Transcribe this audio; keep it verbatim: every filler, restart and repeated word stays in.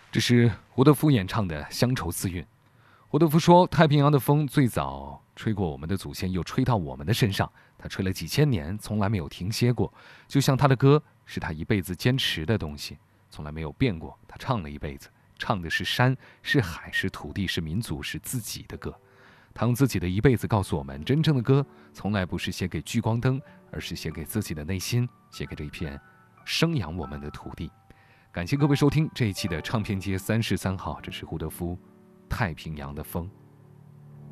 这是胡德夫演唱的《乡愁四韵》。胡德夫说，太平洋的风最早吹过我们的祖先，又吹到我们的身上，他吹了几千年，从来没有停歇过。就像他的歌是他一辈子坚持的东西，从来没有变过。他唱了一辈子，唱的是山，是海，是土地，是民族，是自己的歌。他用自己的一辈子告诉我们，真正的歌从来不是写给聚光灯，而是写给自己的内心，写给这一片生养我们的土地。感谢各位收听这一期的唱片街三十三号，这是胡德夫《太平洋的风》。